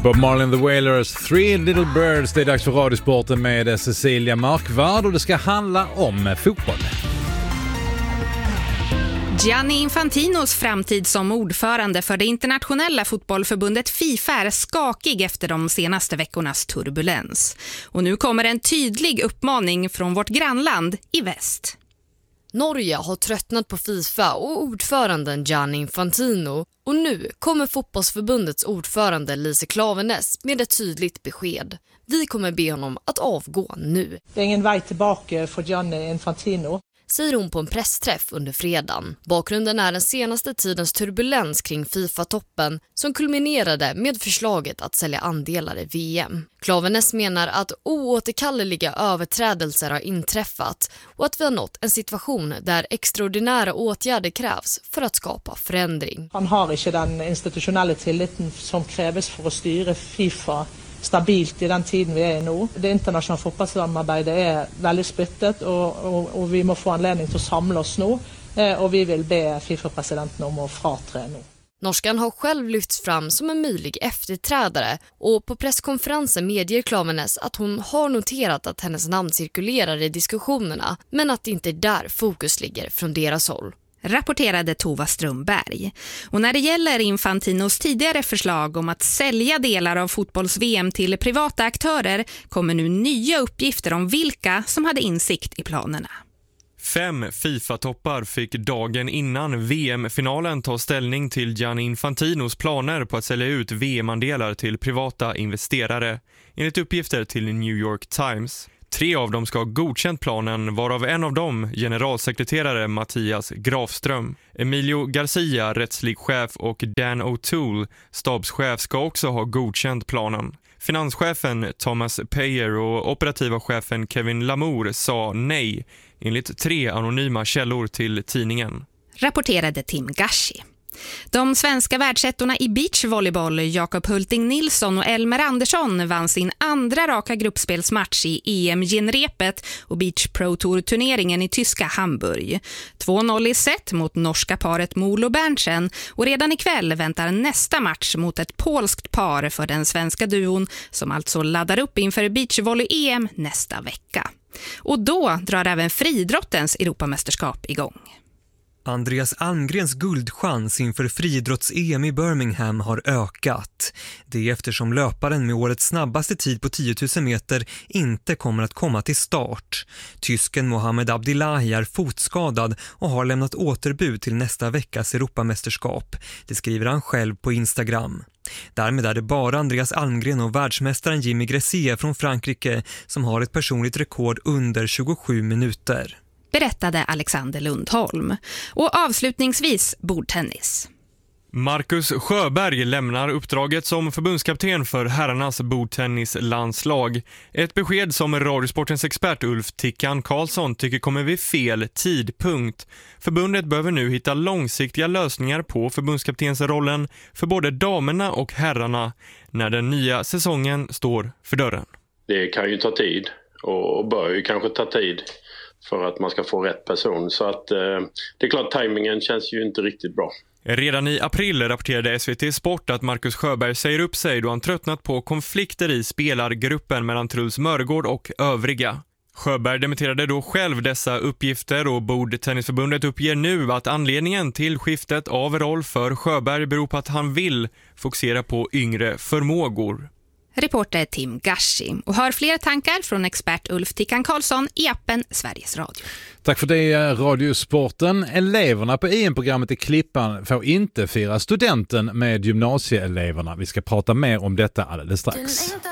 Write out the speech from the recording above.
Bob Marley and the Wailers, Three Little Birds. Det är dags för Radiosporten med Cecilia Markvard och det ska handla om fotboll. Gianni Infantinos framtid som ordförande för det internationella fotbollförbundet FIFA är skakig efter de senaste veckornas turbulens. Och nu kommer en tydlig uppmaning från vårt grannland i väst. Norge har tröttnat på FIFA och ordföranden Gianni Infantino och nu kommer fotbollsförbundets ordförande Lise Klaveness med ett tydligt besked. Vi kommer be honom att avgå nu. Det är ingen väg tillbaka för Gianni Infantino, säger hon på en pressträff under fredagen. Bakgrunden är den senaste tidens turbulens kring FIFA-toppen som kulminerade med förslaget att sälja andelar i VM. Klaveness menar att oåterkalleliga överträdelser har inträffat och att vi har nått en situation där extraordinära åtgärder krävs för att skapa förändring. Han har inte den institutionella tilliten som krävs för att styra FIFA stabilt i den tiden vi är i nu. Det internationella fotbollssamarbetet är väldigt splittet och vi måste få anledning till att samla oss nu och vi vill be FIFA-presidenten om att fratre nu. Norskan har själv lyfts fram som en möjlig efterträdare och på presskonferensen medger Klaveness att hon har noterat att hennes namn cirkulerar i diskussionerna men att det inte är där fokus ligger från deras håll. Rapporterade Tova Strömberg. Och när det gäller Infantinos tidigare förslag om att sälja delar av fotbolls-VM till privata aktörer kommer nu nya uppgifter om vilka som hade insikt i planerna. 5 FIFA-toppar fick dagen innan VM-finalen ta ställning till Gianni Infantinos planer på att sälja ut VM-andelar till privata investerare, enligt uppgifter till New York Times. 3 av dem ska ha godkänt planen, varav en av dem generalsekreterare Mattias Grafström. Emilio Garcia, rättslig chef, och Dan O'Toole, stabschef, ska också ha godkänt planen. Finanschefen Thomas Payer och operativa chefen Kevin Lamour sa nej, enligt 3 anonyma källor till tidningen. Rapporterade Tim Gashi. De svenska världsettorna i beachvolleyboll Jakob Hulting Nilsson och Elmer Andersson vann sin andra raka gruppspelsmatch i EM-genrepet och Beach Pro Tour-turneringen i tyska Hamburg. 2-0 i set mot norska paret Molo Berntsen och redan ikväll väntar nästa match mot ett polskt par för den svenska duon som alltså laddar upp inför beachvolley-EM nästa vecka. Och då drar även friidrottens Europamästerskap igång. Andreas Almgrens guldchans inför friidrotts-EM i Birmingham har ökat. Det är eftersom löparen med årets snabbaste tid på 10 000 meter inte kommer att komma till start. Tysken Mohamed Abdillahi är fotskadad och har lämnat återbud till nästa veckas Europamästerskap. Det skriver han själv på Instagram. Därmed är det bara Andreas Almgren och världsmästaren Jimmy Gressier från Frankrike som har ett personligt rekord under 27 minuter. Berättade Alexander Lundholm. Och avslutningsvis bordtennis. Marcus Sjöberg lämnar uppdraget som förbundskapten för herrarnas bordtennislandslag. Ett besked som Radiosportens expert Ulf Tickan Karlsson tycker kommer vid fel tidpunkt. Förbundet behöver nu hitta långsiktiga lösningar på förbundskaptensrollen för både damerna och herrarna när den nya säsongen står för dörren. Det kan ju ta tid och bör ju kanske ta tid för att man ska få rätt person. Så att det är klart, tajmingen känns ju inte riktigt bra. Redan i april rapporterade SVT Sport att Marcus Sjöberg säger upp sig då han tröttnat på konflikter i spelargruppen mellan Truls Mörgård och övriga. Sjöberg dementerade då själv dessa uppgifter och Bordtennisförbundet uppger nu att anledningen till skiftet av roll för Sjöberg beror på att han vill fokusera på yngre förmågor. Reporter Tim Gashi och har fler tankar från expert Ulf Tickan Karlsson i appen Sveriges Radio. Tack för det, Radiosporten. Eleverna på EM-programmet i Klippan får inte fira studenten med gymnasieeleverna. Vi ska prata mer om detta alldeles strax.